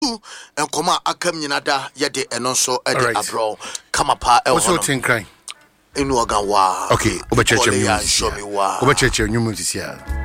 and come akam nyinada yede eno so e de abro kama pa e ho no inu ogan wa okay obecheche nyum sisia